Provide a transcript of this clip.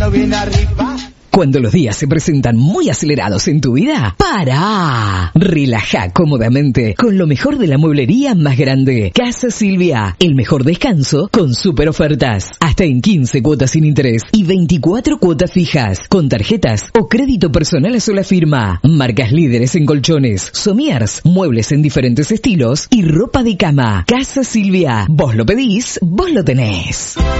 mano bien arriba. Cuando los días se presentan muy acelerados en tu vida, ¡para! Relaja cómodamente con lo mejor de la mueblería más grande. Casa Silvia, el mejor descanso con super ofertas. Hasta en 15 cuotas sin interés y 24 cuotas fijas, con tarjetas o crédito personal a sola firma. Marcas líderes en colchones, somiers, muebles en diferentes estilos y ropa de cama. Casa Silvia, vos lo pedís, vos lo tenés.